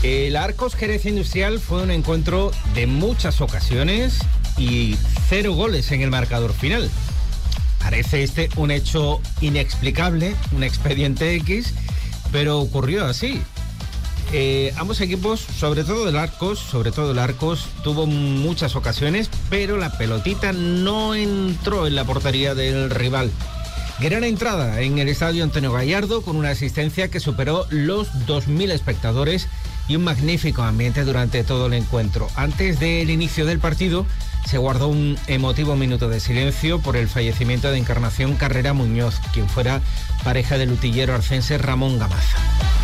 El Arcos Jerez Industrial fue un encuentro de muchas ocasiones y 0 goles en el marcador final. Parece este un hecho inexplicable, un expediente X, pero ocurrió así. Ambos equipos, sobre todo el Arcos, tuvo muchas ocasiones, pero la pelotita no entró en la portería del rival. Gran entrada en el estadio Antonio Gallardo, con una asistencia que superó los 2.000 espectadores y un magnífico ambiente durante todo el encuentro. Antes del inicio del partido, se guardó un emotivo minuto de silencio por el fallecimiento de Encarnación Carrera Muñoz, quien fuera pareja del utillero arcense Ramón Gamaza.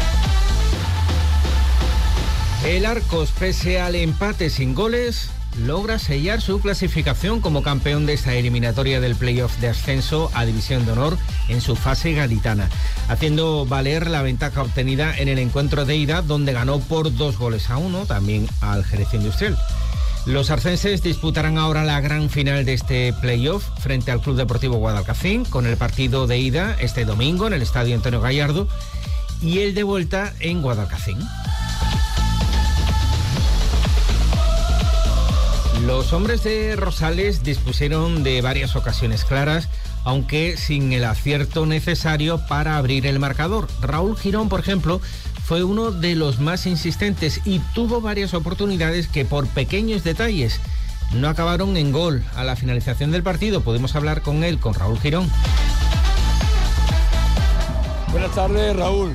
El Arcos, pese al empate sin goles, logra sellar su clasificación como campeón de esta eliminatoria del playoff de ascenso a División de Honor en su fase gaditana, haciendo valer la ventaja obtenida en el encuentro de ida, donde ganó por 2-1 también al Jerez Industrial. Los arcenses disputarán ahora la gran final de este playoff frente al Club Deportivo Guadalcacín, con el partido de ida este domingo en el estadio Antonio Gallardo y el de vuelta en Guadalcacín. Los hombres de Rosales dispusieron de varias ocasiones claras, aunque sin el acierto necesario para abrir el marcador. Raúl Girón, por ejemplo, fue uno de los más insistentes y tuvo varias oportunidades que, por pequeños detalles, no acabaron en gol. A la finalización del partido pudimos hablar con Raúl Girón. Buenas tardes, Raúl.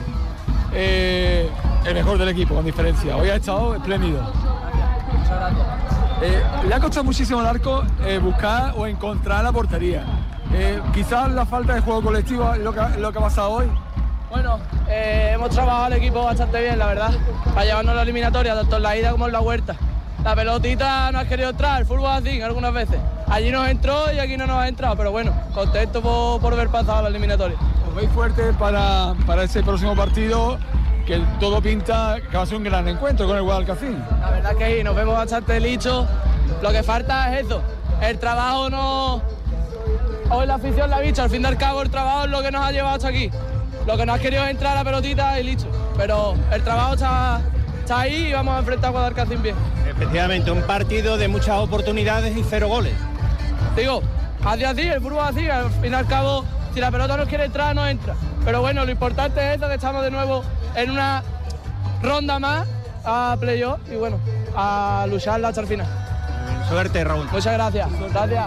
El mejor del equipo, con diferencia. Hoy ha estado espléndido. Muchas gracias. Le ha costado muchísimo al Arco buscar o encontrar la portería. Quizás la falta de juego colectivo es lo que ha pasado hoy. Bueno, hemos trabajado el equipo bastante bien, la verdad, para llevarnos la eliminatoria, tanto en la ida como en la vuelta. La pelotita no ha querido entrar, el fútbol así algunas veces. Allí nos entró y aquí no nos ha entrado, pero bueno, contento por haber pasado la eliminatoria. Os veis fuerte para ese próximo partido, que todo pinta que va a ser un gran encuentro con el Guadalcacín. La verdad que sí, nos vemos bastante listos. Lo que falta es eso, el trabajo no... Hoy la afición la ha visto, al fin y al cabo el trabajo es lo que nos ha llevado hasta aquí. Lo que no ha querido es entrar a la pelotita y listo. Pero el trabajo está ahí y vamos a enfrentar a Guadalcacín bien. Efectivamente, un partido de muchas oportunidades y 0 goles. Digo, así, el fútbol así, al fin y al cabo, si la pelota no quiere entrar, no entra. Pero bueno, lo importante es eso, que estamos de nuevo en una ronda más a playoff y bueno, a lucharla hasta el final. Suerte, Raúl. Muchas gracias. Gracias.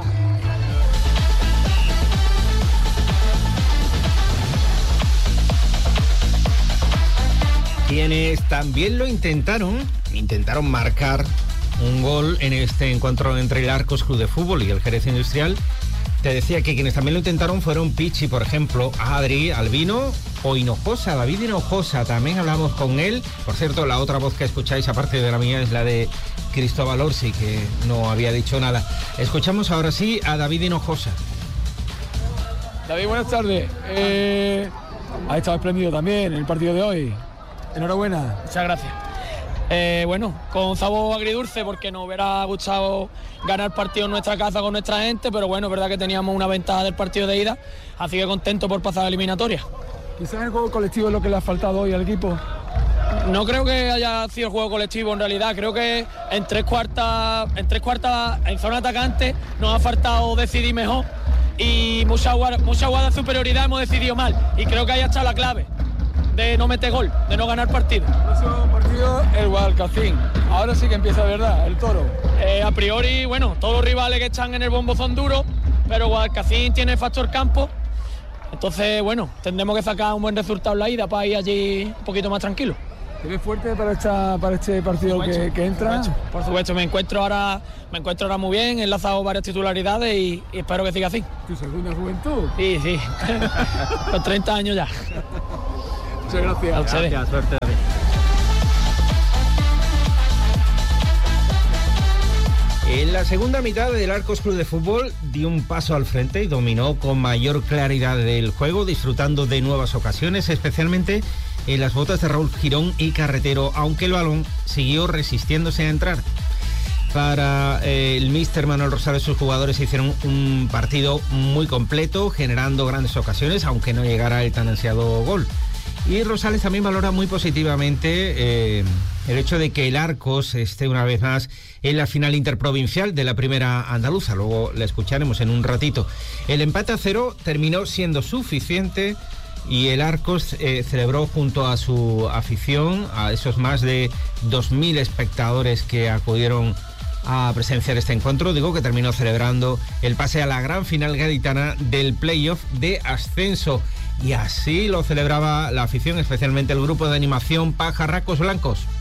Quienes también lo intentaron marcar un gol en este encuentro entre el Arcos Club de Fútbol y el Jerez Industrial. Te decía que quienes también lo intentaron fueron Pichi, por ejemplo, Adri, Albino o Hinojosa, David Hinojosa. También hablamos con él. Por cierto, la otra voz que escucháis, aparte de la mía, es la de Cristóbal Orsi, que no había dicho nada. Escuchamos ahora sí a David Hinojosa. David, buenas tardes. Ha estado espléndido también en el partido de hoy. Enhorabuena. Muchas gracias. Bueno, con sabor agridulce, porque nos hubiera gustado ganar partido en nuestra casa con nuestra gente, pero bueno, es verdad que teníamos una ventaja del partido de ida, así que contento por pasar la eliminatoria. Quizás el juego colectivo es lo que le ha faltado hoy al equipo. No creo que haya sido el juego colectivo en realidad, creo que en tres cuartas, en zona atacante nos ha faltado decidir mejor y mucha jugada de superioridad hemos decidido mal y creo que ahí está la clave de no meter gol, de no ganar partido. El próximo partido, el Guadalcacín. Ahora sí que empieza de verdad, el Toro. A priori, bueno, todos los rivales que están en el bombo son duros, pero Guadalcacín tiene factor campo. Entonces, bueno, tendremos que sacar un buen resultado en la ida para ir allí un poquito más tranquilo. ¿Te ves fuerte para este partido que entra? Por supuesto, me encuentro ahora muy bien, he enlazado varias titularidades y espero que siga así. ¿Tu segunda juventud? Sí. Con 30 años ya. Muchas gracias. Gracias, suerte. En la segunda mitad, el Arcos Club de Fútbol dio un paso al frente y dominó con mayor claridad el juego, disfrutando de nuevas ocasiones, especialmente en las botas de Raúl Girón y Carretero, aunque el balón siguió resistiéndose a entrar. Para el míster Manuel Rosales, sus jugadores hicieron un partido muy completo, generando grandes ocasiones, aunque no llegara el tan ansiado gol. Y Rosales también valora muy positivamente el hecho de que el Arcos esté una vez más en la final interprovincial de la primera andaluza. Luego la escucharemos en un ratito. El empate a 0 terminó siendo suficiente y el Arcos celebró junto a su afición, a esos más de 2.000 espectadores que acudieron a presenciar este encuentro, digo que terminó celebrando el pase a la gran final gaditana del playoff de ascenso. Y así lo celebraba la afición, especialmente el grupo de animación Pajarracos Blancos.